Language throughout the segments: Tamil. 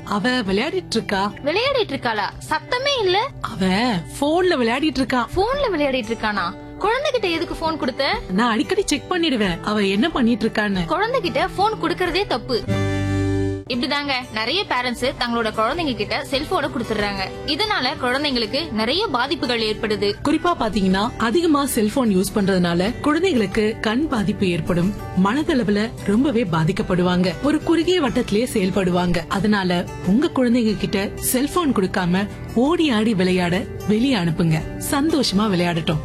அவ விளையாடிட்டு இருக்கா. விளையாடிட்டு இருக்காளா? சத்தமே இல்ல. அவ போன்ல விளையாடிட்டு இருக்கா. போன்ல விளையாடிட்டு இருக்கானா? குழந்தைகிட்ட எதுக்கு போன் கொடுத்த? நான் அடிக்கடி செக் பண்ணிடுவேன் அவ என்ன பண்ணிட்டு இருக்கான்னு. குழந்தைகிட்ட போன் கொடுக்கறதே தப்பு. இப்படிதாங்க நிறைய பேரண்ட்ஸ் தங்களோட குழந்தைங்க கிட்ட செல்போனை கொடுத்துடுறாங்க. இதனால குழந்தைங்களுக்கு நிறைய பாதிப்புகள் ஏற்படுது. குறிப்பா பாத்தீங்கன்னா அதிகமா செல்போன் யூஸ் பண்றதுனால குழந்தைகளுக்கு கண் பாதிப்பு ஏற்படும், மனதளவுல ரொம்பவே பாதிக்கப்படுவாங்க, ஒரு குறுகிய வட்டத்திலேயே செயல்படுவாங்க. அதனால உங்க குழந்தைங்க கிட்ட செல்போன் கொடுக்காம ஓடி ஆடி விளையாட வெளியே அனுப்புங்க. சந்தோஷமா விளையாடட்டும்.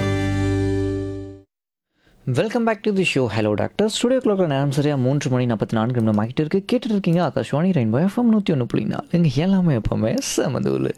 Welcome back to the show. Hello doctor. Studio கிளாக்ல நேரம் சரியாக 3:44 ஆகிட்டு இருக்கு. கேட்டுட்டு இருக்கீங்க ஆகாஷ்வாணி ரெயின்போ FM 101.4. இங்கே எல்லாமே எப்பவுமே செமதூல்.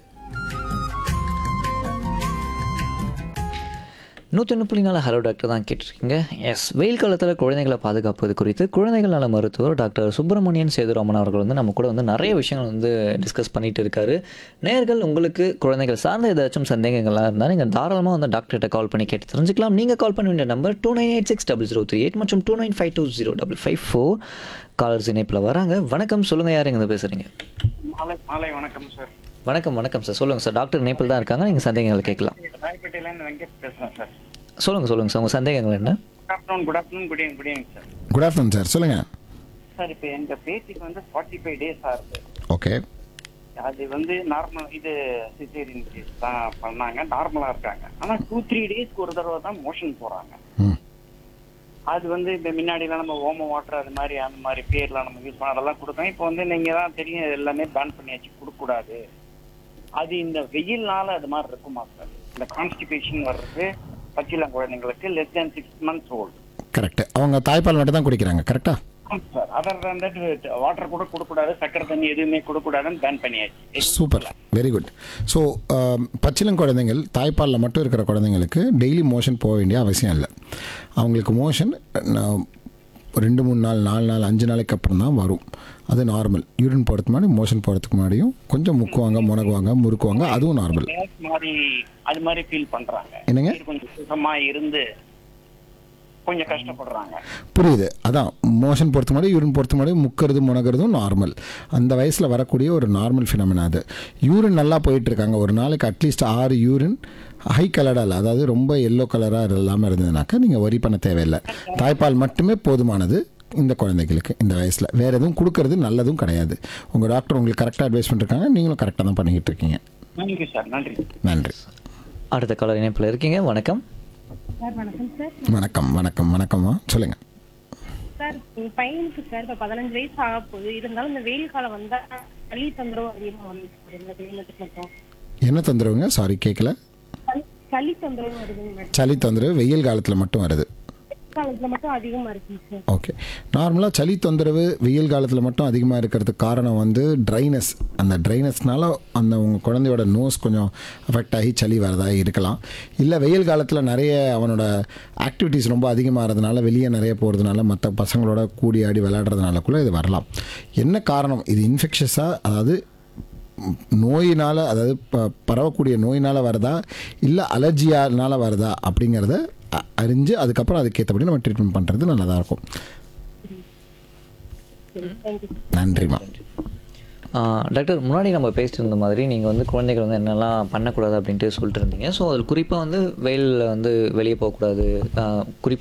101.4 ஹலோ டாக்டர் தான் கேட்டிருக்கீங்க. எஸ், வெயில் காலத்தில் குழந்தைகளை பாதுகாப்பது குறித்து குழந்தைகள் நல மருத்துவர் டாக்டர் சுப்பிரமணியன் சேதுராமன் அவர்கள் நம்ம கூட நிறைய விஷயங்கள் டிஸ்கஸ் பண்ணிட்டு இருக்காரு. நேயர்கள், உங்களுக்கு குழந்தைகள் சார்ந்த ஏதாச்சும் சந்தேகங்கள்லாம் இருந்தால் நீங்கள் தாராளமாக டாக்டர்கிட்ட கால் பண்ணி கேட்டு தெரிஞ்சுக்கலாம். நீங்கள் கால் பண்ண வேண்டிய நம்பர் 29860038 மற்றும் 29520554. காலர்ஸ் இணைப்பில் வராங்க. வணக்கம், சொல்லுங்கள், யார் எங்கே பேசுகிறீங்க? மாலை வணக்கம் சார். வணக்கம் சார், சொல்லுங்கள் சார். டாக்டர் இணைப்பில் தான் இருக்காங்க, நீங்கள் சந்தேகங்களை கேட்கலாம். ராயப்பேட்டையிலேருந்து வெங்கட் பேசுகிறேன் சார். சொல்லுங்கள் சார், உங்கள் சந்தேகங்கள் என்ன? Good afternoon sir. Good afternoon sir, சொல்லுங்கள். சார், இப்போ எங்கள் பேத்திக்கு 45 டேஸ் ஆகுது. ஓகே. அது நார்மல், இது சிசேரியன் கேஸ் தான் பண்ணாங்க, நார்மலாக இருக்காங்க. ஆனால் 2-3 டேஸ்க்கு ஒரு தடவை தான் மோஷன் போகிறாங்க. அது இப்போ முன்னாடிலாம் நம்ம ஓம வாட்டர் அது மாதிரி அந்த மாதிரி பேர்லாம் நம்ம யூஸ் பண்ண அதெல்லாம் கொடுத்தோம். இப்போ நீங்கள் தான் தெரியும், எல்லாமே பேன் பண்ணியாச்சு, கொடுக்கக்கூடாது. அது இந்த வெயில்னால அது மாதிரி இருக்குமா சார்? இந்த கான்ஸ்டிபேஷன் வர்றது பச்சிளம் குழந்தைங்களுக்கு less than 6 months old. Correct. அவங்க தாய்ப்பால் மட்டும் தான் குடிக்கிறாங்க, கரெக்டா? Sir, other than that water கூட கொடுக்கக்கூடாது, சக்கரை தண்ணி எதுவுமே கொடுக்கக்கூடாதுன்னு பேன் பண்ணியாச்சு. Super, very good. ஸோ பச்சிளம் குழந்தைங்கள் தாய்ப்பாலில் மட்டும் இருக்கிற குழந்தைங்களுக்கு டெய்லி மோஷன் போக வேண்டிய அவசியம் இல்லை. அவங்களுக்கு மோஷன் 2-3 நாள் 4 நாள் 5 நாளைக்கு அப்புறம் தான் வரும். அது நார்மல். யூரின் போகிறதுக்கு முன்னாடி மோஷன் போகிறதுக்கு முன்னாடியும் கொஞ்சம் முக்குவாங்க, முனகுவாங்க, முறுக்குவாங்க, அதுவும் நார்மல். அது மாதிரி ஃபீல் பண்றாங்க. என்னங்க? கொஞ்சம் சுத்தமா இருந்து கொஞ்சம் கஷ்டப்படுறாங்க. புரியுது. அதான் மோஷன் போகிறதுக்கு முன்னாடி யூரின் போகிறதுக்கு முன்னாடி முக்கிறது முனகிறதும் நார்மல். அந்த வயசில் வரக்கூடிய ஒரு நார்மல் ஃபினாமினா அது. யூரின் நல்லா போயிட்டுருக்காங்க. ஒரு நாளைக்கு அட்லீஸ்ட் 6 யூரின் ஹை கலரால், அதாவது ரொம்ப எல்லோ கலராக இல்லாமல் இருந்ததுனாக்கா நீங்கள் வரி பண்ண தேவையில்லை. தாய்ப்பால் மட்டுமே போதுமானது இந்த குழந்தைகளுக்கு. இந்த வயசில் வேறு எதுவும் கொடுக்கறது நல்லதும் கிடையாது. உங்கள் டாக்டர் உங்களுக்கு கரெக்டாக அட்வைஸ் பண்ணிருக்காங்க, நீங்களும் கரெக்டாக தான் பண்ணிக்கிட்டு இருக்கீங்க. நன்றி சார். நன்றி. அடுத்த காலர் இணைப்பில் இருக்கீங்க. வணக்கம் சார். வணக்கம் சார். வணக்கம்மா, சொல்லுங்கள் சார். பையனுக்கு சார் இப்போ 15 வயசு ஆக போகுது. இருந்தாலும் இந்த வெயில் காலம் வந்தால் சளி தொந்தரவு அதிகமாக வருது. என்ன தொந்தரவுங்க? சாரி, கேட்கல. சளி தொந்தரவு வருதுங்க. சளி தொந்தரவு வெயில் காலத்தில் மட்டும் வருது? காலத்தில் மட்டும் அதிகமாக இருக்குங்க சார். ஓகே. நார்மலாக சளி தொந்தரவு வெயில் காலத்தில் மட்டும் அதிகமாக இருக்கிறதுக்கு காரணம் ட்ரைனஸ். அந்த ட்ரைனஸ்னால உங்கள் குழந்தையோட நோஸ் கொஞ்சம் அஃபெக்ட் ஆகி சளி வரதாக இருக்கலாம். இல்லை வெயில் காலத்தில் நிறைய அவனோட ஆக்டிவிட்டீஸ் ரொம்ப அதிகமாகிறதுனால, வெளியே நிறைய போகிறதுனால, மற்ற பசங்களோட கூடி ஆடி விளையாடுறதுனால கூட இது வரலாம். என்ன காரணம்? இது இன்ஃபெக்ஷஸாக, அதாவது நோயினால், அதாவது பரவக்கூடிய நோயினால் வருதா இல்லை அலர்ஜியானால் வருதா அப்படிங்கிறத அறிஞ்சு அதுக்கப்புறம் அதுக்கேற்றபடி நம்ம ட்ரீட்மெண்ட் பண்ணுறது நல்லதாக இருக்கும். நன்றிம்மா. டாக்டர், முன்னாடி நம்ம பேசிட்டு இருந்த மாதிரி நீங்கள் குழந்தைகள் என்னெல்லாம் பண்ணக்கூடாது அப்படின்ட்டு சொல்லிட்டு இருந்தீங்க. ஸோ அதில் குறிப்பாக வெயிலில் வெளியே போகக்கூடாது, குறிப்பாக